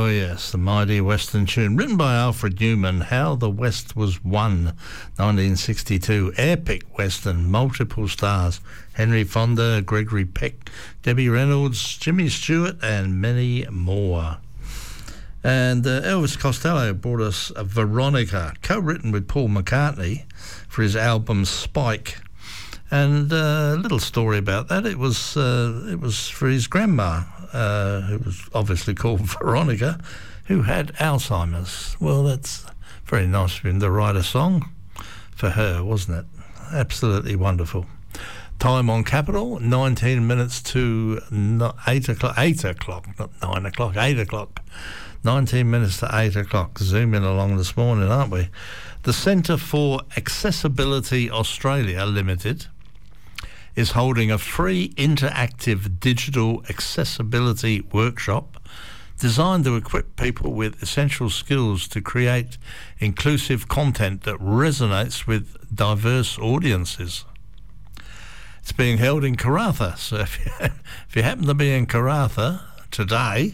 Oh yes, the mighty Western tune, written by Alfred Newman, How the West Was Won, 1962. Epic Western, multiple stars. Henry Fonda, Gregory Peck, Debbie Reynolds, Jimmy Stewart, and many more. And Elvis Costello brought us Veronica, co-written with Paul McCartney for his album Spike. And a little story about that. It was for his grandma, who was obviously called Veronica, who had Alzheimer's. Well, that's very nice of him to write a song for her, wasn't it? Absolutely wonderful. Time on Capital, 19 minutes to 8 o'clock. 8 o'clock, not 9 o'clock, 8 o'clock. 19 minutes to 8 o'clock. Zooming along this morning, aren't we? The Centre for Accessibility Australia Limited is holding a free interactive digital accessibility workshop designed to equip people with essential skills to create inclusive content that resonates with diverse audiences. It's being held in Karratha, so if you happen to be in Karratha today,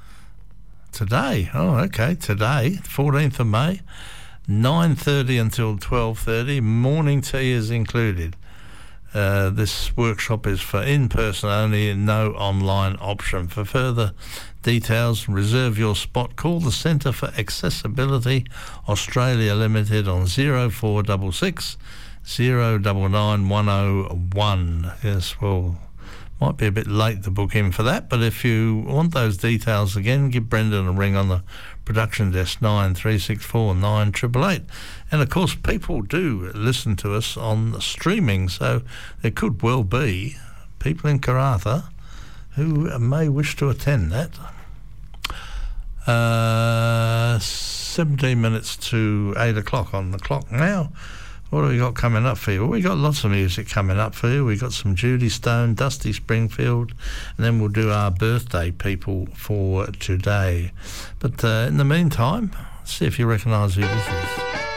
14th of May, 9:30 until 12:30, morning tea is included. This workshop is for in-person only and no online option. For further details, reserve your spot. Call the Centre for Accessibility Australia Limited on 0466 099 101. Yes, well, might be a bit late to book in for that, but if you want those details again, give Brendan a ring on the production desk, 9364 9888. And of course, people do listen to us on the streaming, so there could well be people in Karratha who may wish to attend that. 17 minutes to 8 o'clock on the clock now. What have we got coming up for you? Well, we got lots of music coming up for you. We got some Judy Stone, Dusty Springfield, and then we'll do our birthday people for today. But in the meantime, see if you recognise who this is.